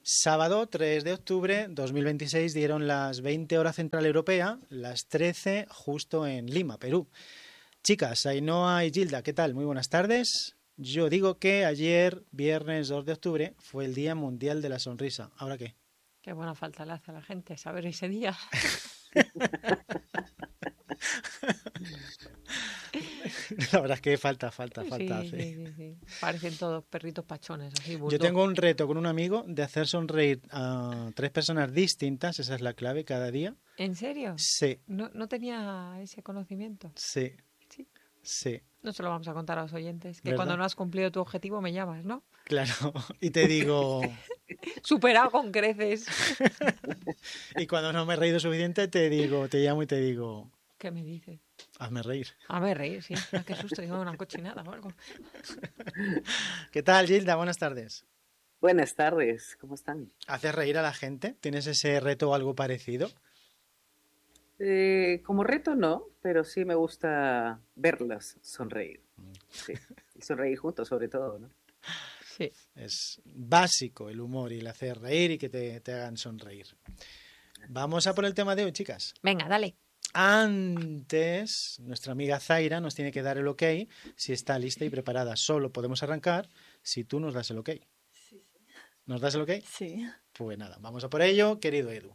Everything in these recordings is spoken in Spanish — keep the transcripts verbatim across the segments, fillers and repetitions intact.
Sábado tres de octubre de dos mil veintiséis dieron las veinte hora central europea, las trece justo en Lima, Perú. Chicas, Ainhoa y Gilda, ¿qué tal? Muy buenas tardes. Yo digo que ayer, viernes dos de octubre, fue el Día Mundial de la Sonrisa. ¿Ahora qué? Qué buena falta le hace a la gente saber ese día. La verdad es que falta, falta, Sí, falta sí, hace. sí, sí. Parecen todos perritos pachones, así, Yo bulldog. tengo un reto con un amigo de hacer sonreír a tres personas distintas, esa es la clave, cada día. ¿En serio? Sí, No, no tenía ese conocimiento. sí, Sí. sí, No se lo vamos a contar a los oyentes. Que cuando ¿verdad? no has cumplido tu objetivo me llamas, ¿no? Claro, y te digo, Superado con creces. y cuando no me he reído suficiente, te digo, te llamo y te digo, ¿Qué me dices? hazme reír. A ver, reír, sí. Ah, qué susto, digo una cochinada o algo. ¿Qué tal, Gilda? Buenas tardes. Buenas tardes, ¿cómo están? ¿Haces reír a la gente? ¿Tienes ese reto o algo parecido? Eh, como reto no, pero sí me gusta verlas sonreír. Sí, y sonreír juntos sobre todo, ¿no? Sí. Es básico el humor y el hacer reír y que te, te hagan sonreír. Vamos a por el tema de hoy, chicas. Venga, dale. Antes, nuestra amiga Zaira nos tiene que dar el ok si está lista y preparada. Solo podemos arrancar si tú nos das el ok. Sí, sí. ¿Nos das el ok? Sí. Pues nada, vamos a por ello, querido Edu.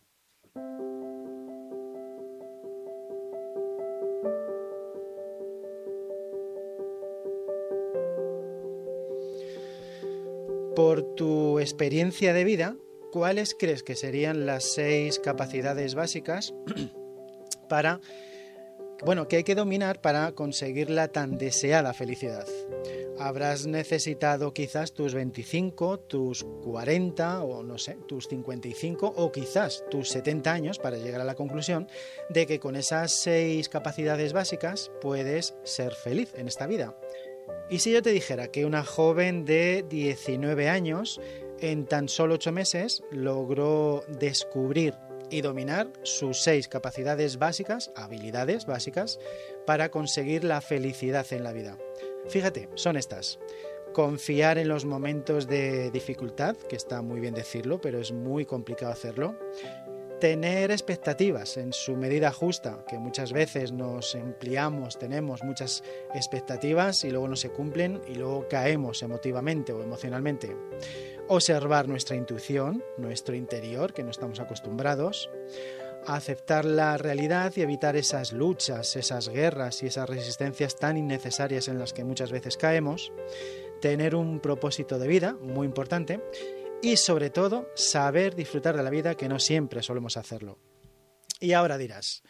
Por tu experiencia de vida, ¿cuáles crees que serían las seis capacidades básicas para, bueno, que hay que dominar para conseguir la tan deseada felicidad? Habrás necesitado quizás tus veinticinco, tus cuarenta o no sé, tus cincuenta y cinco o quizás tus setenta años para llegar a la conclusión de que con esas seis capacidades básicas puedes ser feliz en esta vida. ¿Y si yo te dijera que una joven de diecinueve años en tan solo ocho meses logró descubrir y dominar sus seis capacidades básicas, habilidades básicas, para conseguir la felicidad en la vida? Fíjate, son estas. Confiar en los momentos de dificultad, que está muy bien decirlo, pero es muy complicado hacerlo. Tener expectativas en su medida justa, que muchas veces nos empleamos, tenemos muchas expectativas y luego no se cumplen y luego caemos emotivamente o emocionalmente. Observar nuestra intuición, nuestro interior, que no estamos acostumbrados. Aceptar la realidad y evitar esas luchas, esas guerras y esas resistencias tan innecesarias en las que muchas veces caemos. Tener un propósito de vida, muy importante. Y sobre todo, saber disfrutar de la vida, que no siempre solemos hacerlo. Y ahora dirás,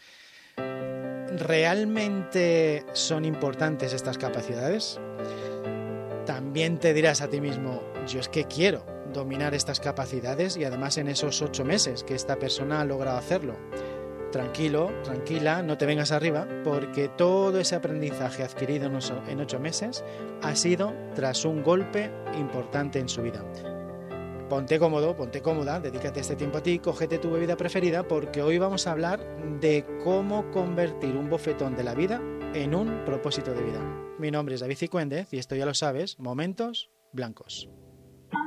¿realmente son importantes estas capacidades? También te dirás a ti mismo, yo es que quiero dominar estas capacidades y además en esos ocho meses que esta persona ha logrado hacerlo. Tranquilo, tranquila, no te vengas arriba, porque todo ese aprendizaje adquirido en ocho meses ha sido tras un golpe importante en su vida. Ponte cómodo, ponte cómoda, dedícate este tiempo a ti, cógete tu bebida preferida, porque hoy vamos a hablar de cómo convertir un bofetón de la vida en un propósito de vida. Mi nombre es David Cicuéndez y esto ya lo sabes, Momentos Blancos.